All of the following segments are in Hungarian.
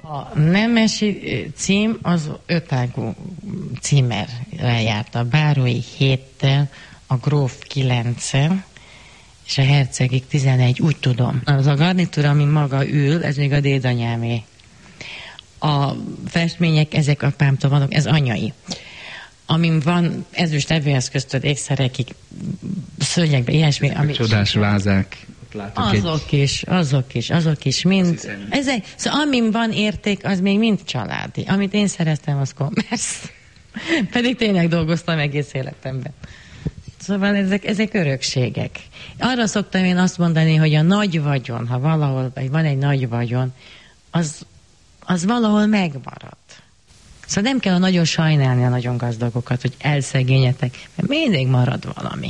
A nemesi cím az ötágú címerrel járt. A bárói 7-tel, a gróf 9-el, és a hercegig 11, úgy tudom. Az a garnitúra, ami maga ül, ez még a dédanyámé. A festmények, ezek apámtól vannak, ez anyai. Amin van ezüst evőeszköztől ékszerekig, szőnyegbe, ilyesmi. Csodás vázák. Azok is, mind. Ezek, szóval amin van érték, az még mind családi. Amit én szereztem, az kommersz. Pedig tényleg dolgoztam egész életemben. Szóval ezek örökségek. Arra szoktam én azt mondani, hogy a nagy vagyon, ha valahol van egy nagy vagyon, az valahol megmarad. Szóval nem kell nagyon sajnálni a nagyon gazdagokat, hogy elszegényetek, mert mindig marad valami.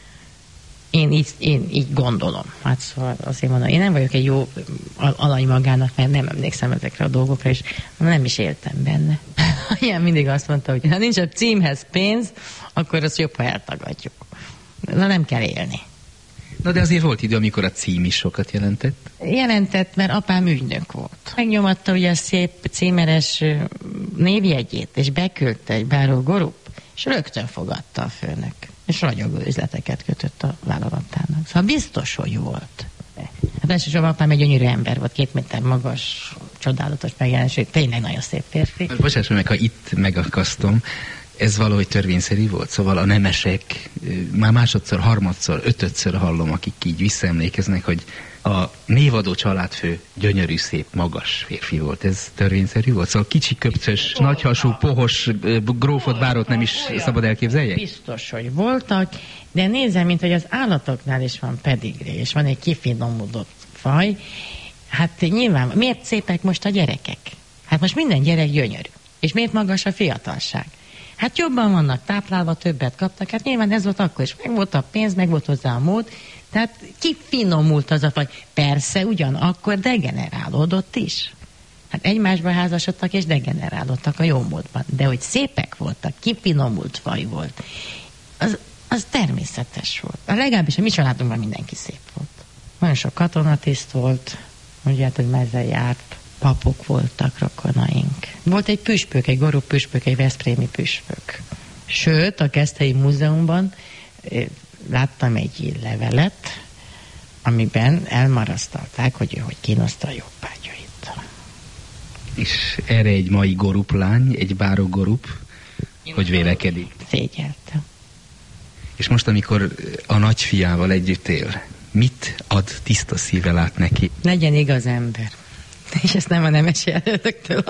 Én így gondolom. Hát szóval azért mondom, én nem vagyok egy jó alany magának, mert nem emlékszem ezekre a dolgokra, és nem is éltem benne. Ilyen mindig azt mondta, hogy ha nincs a címhez pénz, akkor azt jobb, ha eltagadjuk. Na nem kell élni. Na de azért volt idő, amikor a cím is sokat jelentett? Jelentett, mert apám ügynök volt. Megnyomatta ugye a szép címeres névjegyét, és beküldte egy báró gorup, és rögtön fogadta a főnök. És ragyogó üzleteket kötött a vállalatának. Szóval biztos, hogy volt. Hát elsősorban apám egy gyönyörű ember volt, 2 méter magas, csodálatos megjelenésű, tényleg nagyon szép férfi. Bocsáss meg, ha itt megakasztom, ez valahogy törvényszerű volt? Szóval a nemesek már másodszor, harmadszor, 5-ször hallom, akik így visszaemlékeznek, hogy a névadó családfő gyönyörű, szép, magas férfi volt. Ez törvényszerű volt? Szóval kicsi, köpcös, nagyhasú, pohos grófot, bárót nem is szabad elképzeljek? Biztos, hogy voltak, de nézem, mint hogy az állatoknál is van pedigré, és van egy kifinomodott faj. Hát nyilván, miért szépek most a gyerekek? Hát most minden gyerek gyönyörű. És miért magas a fiatalság? Hát jobban vannak táplálva, többet kaptak. Hát nyilván ez volt akkor is. Meg volt a pénz, meg volt hozzá a mód. Tehát kifinomult az a faj. Persze ugyanakkor degenerálódott is. Hát egymásba házasodtak és degenerálódtak a jó módban. De hogy szépek voltak, kifinomult faj volt, az természetes volt. Legalábbis a mi családunkban mindenki szép volt. Nagyon sok katonatiszt volt, ugye hát, hogy mezzel járt. Papok voltak, rokonaink. Volt egy püspök, egy gorup püspök, egy veszprémi püspök. Sőt, a Keszthelyi Múzeumban láttam egy levelet, amiben elmarasztalták, hogy kínoszta a jobbágyait. És erre egy mai goruplány, egy báró gorup, hogy vélekedik? Szégyelte. És most, amikor a nagyfiával együtt él, mit ad tiszta szíve át neki? Legyen igaz ember. És ezt nem a nemes jelöltöktől